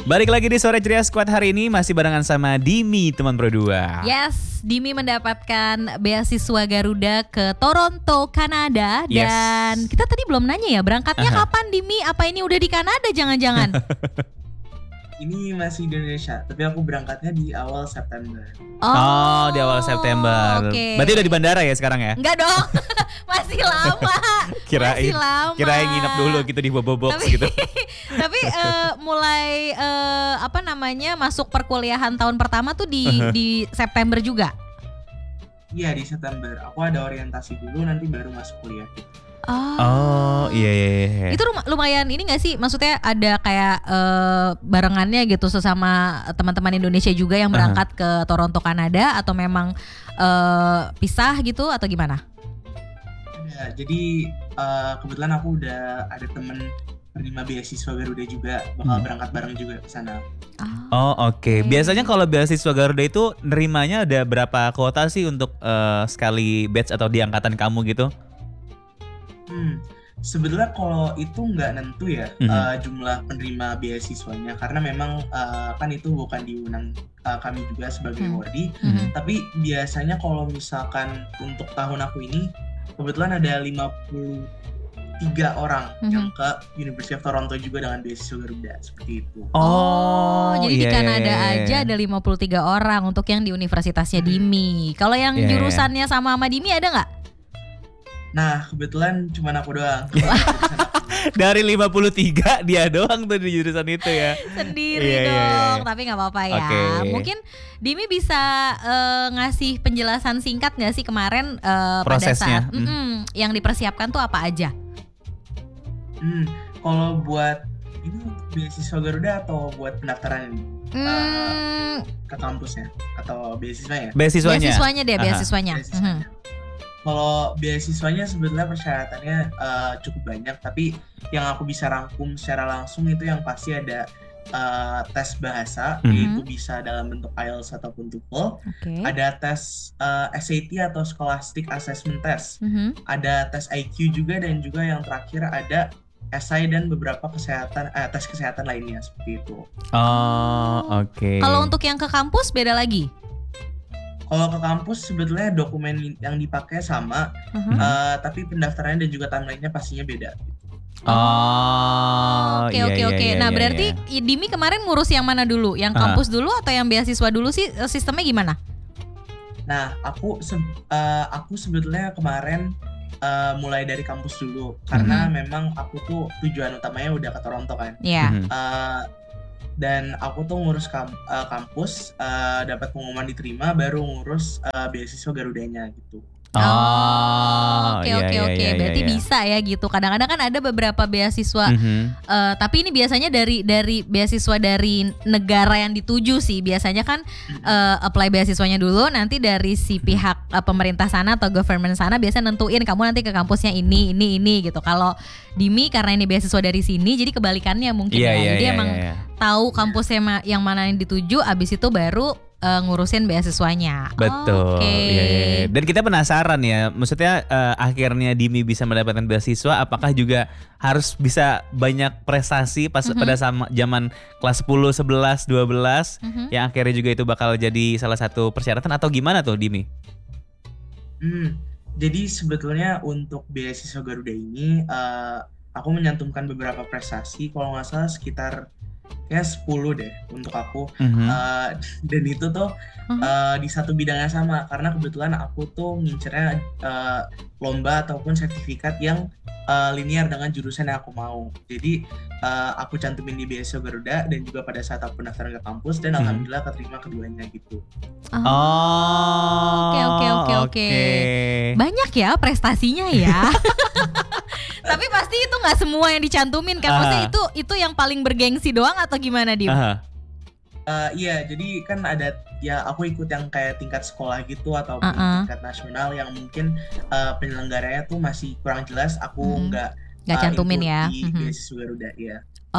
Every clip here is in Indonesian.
Balik lagi di Sore Ceria Squad hari ini masih barengan sama Dimi teman Pro 2. Yes, Dimi mendapatkan beasiswa Garuda ke Toronto, Kanada. Dan kita tadi belum nanya ya, berangkatnya kapan Dimi? Apa ini udah di Kanada jangan-jangan? Ini masih di Indonesia, tapi aku berangkatnya di awal September. Oh, di awal September. Okay. Berarti udah di bandara ya sekarang ya? Enggak dong, masih lama. Kirain nginep dulu gitu di Bobo Box gitu. Tapi mulai masuk perkuliahan tahun pertama tuh di September juga? Iya, di September. Aku ada orientasi dulu, nanti baru masuk kuliah gitu. Oh iya. Itu lumayan ini gak sih? Maksudnya ada kayak barengannya gitu sesama teman-teman Indonesia juga yang berangkat ke Toronto, Kanada, atau memang pisah gitu atau gimana? Jadi kebetulan aku udah ada temen penerima beasiswa Garuda juga bakal berangkat bareng juga ke sana. Oh oke. Biasanya kalau beasiswa Garuda itu nerimanya ada berapa kuota sih untuk sekali batch atau di angkatan kamu gitu? Sebetulnya kalau itu nggak nentu ya jumlah penerima beasiswanya, karena memang kan itu bukan di wewenang kami juga sebagai awardee. Tapi biasanya kalau misalkan untuk tahun aku ini kebetulan ada 53 orang yang ke University of Toronto juga dengan beasiswa Garuda seperti itu. Jadi di Kanada aja ada 53 orang untuk yang di universitasnya Dimi. Kalau yang jurusannya sama Dimi ada nggak? Nah, kebetulan cuma aku doang. Dari 53 dia doang tuh di jurusan itu ya. Sendiri dong, tapi gak apa-apa ya. Mungkin Dimi bisa ngasih penjelasan singkat gak sih kemarin prosesnya? Pada saat yang dipersiapkan tuh apa aja? Kalau buat ini untuk beasiswa Garuda atau buat pendaftaran ini? Ke kampusnya atau beasiswanya? Beasiswanya deh, beasiswanya. Kalau beasiswanya sebetulnya persyaratannya cukup banyak, tapi yang aku bisa rangkum secara langsung itu yang pasti ada tes bahasa, yaitu bisa dalam bentuk IELTS ataupun TOEFL. Ada tes SAT atau Scholastic Assessment Test. Ada tes IQ juga, dan juga yang terakhir ada esai dan beberapa tes kesehatan lainnya seperti itu. Kalau untuk yang ke kampus beda lagi? Kalau ke kampus sebetulnya dokumen yang dipakai sama, tapi pendaftarannya dan juga timeline-nya pastinya beda. Oke. Nah berarti Dimi kemarin ngurus yang mana dulu? Yang kampus dulu atau yang beasiswa dulu sih? Sistemnya gimana? Nah aku sebetulnya kemarin mulai dari kampus dulu, karena memang aku tuh tujuan utamanya udah ke Toronto kan. Dan aku tuh ngurus kampus, dapat pengumuman diterima, baru ngurus beasiswa Garudanya gitu. Oke. Berarti bisa ya gitu. Kadang-kadang kan ada beberapa beasiswa, tapi ini biasanya dari beasiswa dari negara yang dituju sih. Biasanya kan apply beasiswanya dulu, nanti dari si pihak pemerintah sana atau government sana biasa nentuin kamu nanti ke kampusnya ini gitu. Kalau Dimi karena ini beasiswa dari sini, jadi kebalikannya mungkin Jadi emang tahu kampusnya yang mana yang dituju, abis itu baru ngurusin beasiswanya. Betul. Dan kita penasaran ya, maksudnya akhirnya Dimi bisa mendapatkan beasiswa, apakah juga harus bisa banyak prestasi pada zaman kelas 10, 11, 12 yang akhirnya juga itu bakal jadi salah satu persyaratan, atau gimana tuh Dimi? Jadi sebetulnya untuk beasiswa Garuda ini aku menyantumkan beberapa prestasi, kalau nggak salah sekitar kayak 10 deh untuk aku. Dan itu tuh di satu bidangnya sama, karena kebetulan aku tuh ngincernya lomba ataupun sertifikat yang linear dengan jurusan yang aku mau. Jadi aku cantumin di beasiswa Garuda dan juga pada saat aku pendaftaran ke kampus, dan alhamdulillah keterima keduanya gitu. Oke. Banyak ya prestasinya ya. Tapi pasti itu nggak semua yang dicantumin kan? Maksudnya itu yang paling bergengsi doang atau gimana, Dim? Iya, jadi kan ada ya, aku ikut yang kayak tingkat sekolah gitu ataupun tingkat nasional yang mungkin penyelenggaranya tuh masih kurang jelas. Aku nggak cantumin ya di beasiswa Garuda ya.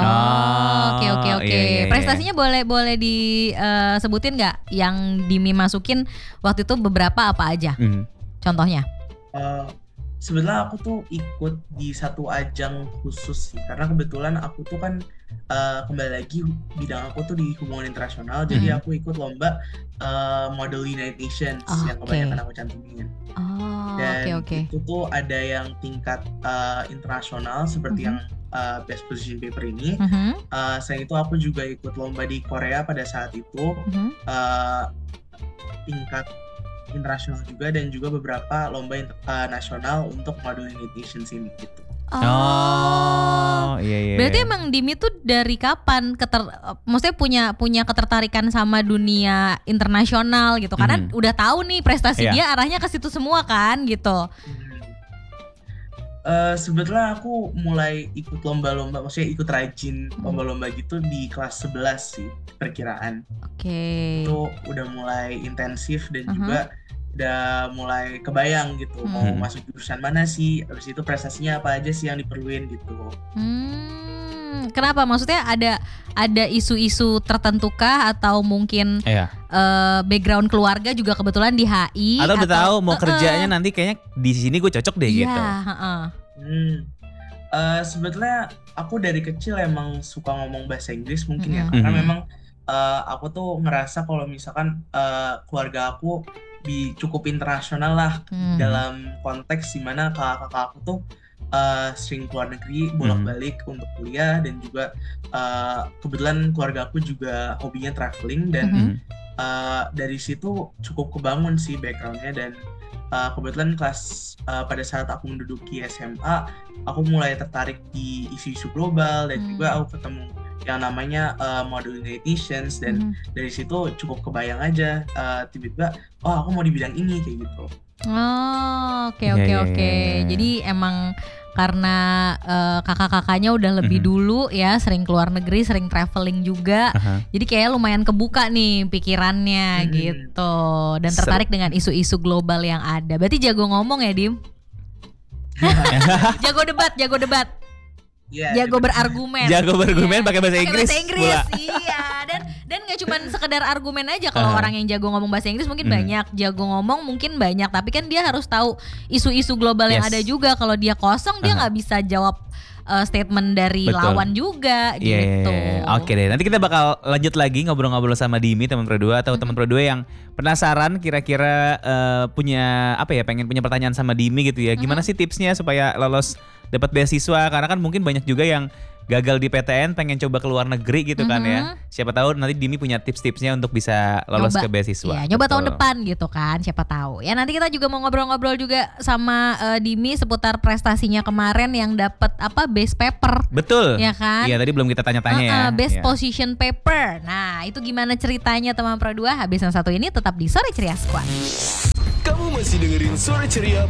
Oke. Prestasinya boleh disebutin nggak yang Dimi masukin waktu itu, beberapa apa aja? Contohnya? Sebetulnya aku tuh ikut di satu ajang khusus sih, karena kebetulan aku tuh kan kembali lagi bidang aku tuh di hubungan internasional, jadi aku ikut lomba Model United Nations yang kebanyakan aku cantumin. Dan itu tuh ada yang tingkat internasional seperti yang best position paper ini. Selain itu aku juga ikut lomba di Korea pada saat itu, tingkat internasional juga, dan juga beberapa lomba nasional untuk Model United Nations ini gitu. Iya. Berarti emang Dimi tuh dari kapan maksudnya punya ketertarikan sama dunia internasional gitu? Karena udah tahu nih prestasi dia arahnya ke situ semua kan gitu. Sebetulnya aku mulai ikut lomba-lomba, maksudnya ikut rajin lomba-lomba gitu di kelas 11 sih perkiraan. Itu udah mulai intensif dan juga udah mulai kebayang gitu mau masuk jurusan mana sih, habis itu prestasinya apa aja sih yang diperluin gitu. Kenapa? Maksudnya ada isu-isu tertentukah atau mungkin background keluarga juga kebetulan di HI? Atau udah tahu mau kerjanya nanti kayaknya di sini gue cocok deh gitu. Sebetulnya aku dari kecil emang suka ngomong bahasa Inggris mungkin ya, karena memang aku tuh ngerasa kalau misalkan keluarga aku cukup internasional lah, dalam konteks dimana kakak aku tuh sering keluar negeri bolak-balik untuk kuliah, dan juga kebetulan keluarga aku juga hobinya traveling, dan dari situ cukup kebangun sih backgroundnya. Dan kebetulan pada saat aku menduduki SMA, aku mulai tertarik di isu-isu global, dan juga aku ketemu yang namanya Model United Nations, dan dari situ cukup kebayang aja tiba-tiba aku mau di bidang ini kayak gitu. Oke. Jadi emang karena kakak-kakaknya udah lebih dulu ya, sering keluar negeri, sering traveling juga. Jadi kayak lumayan kebuka nih pikirannya gitu, dan tertarik dengan isu-isu global yang ada. Berarti jago ngomong ya, Dim? Jago debat. Jago berargumen. Pakai bahasa Inggris. Iya. Dan nggak cuma sekedar argumen aja. Kalau orang yang jago ngomong bahasa Inggris mungkin banyak, jago ngomong mungkin banyak, tapi kan dia harus tahu isu-isu global yang ada juga. Kalau dia kosong dia nggak bisa jawab statement dari lawan juga gitu. Oke deh, nanti kita bakal lanjut lagi ngobrol-ngobrol sama Dimi, teman Pro 2 atau teman Pro 2 yang penasaran kira-kira punya pengen punya pertanyaan sama Dimi gitu ya. Gimana sih tipsnya supaya lolos dapat beasiswa, karena kan mungkin banyak juga yang gagal di PTN pengen coba ke luar negeri gitu kan ya. Siapa tahu nanti Dimi punya tips-tipsnya untuk bisa lolos ke beasiswa. Iya, nyoba tahun depan gitu kan, siapa tahu. Ya nanti kita juga mau ngobrol-ngobrol juga sama Dimi seputar prestasinya kemarin yang dapat best paper. Betul. Ya kan? Iya, tadi belum kita tanya-tanya ya. Best position paper. Nah, itu gimana ceritanya teman Pro 2? Habis yang satu ini tetap di Sore Ceria Squad. Kamu masih dengerin Sore Ceria